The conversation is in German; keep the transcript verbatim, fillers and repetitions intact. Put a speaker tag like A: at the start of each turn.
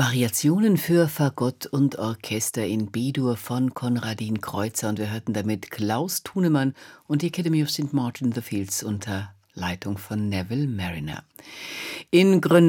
A: Variationen für Fagott und Orchester in B-Dur von Konradin Kreutzer, und wir hörten damit Klaus Thunemann und die Academy of Saint Martin in the Fields unter Leitung von Neville Marriner. In Grön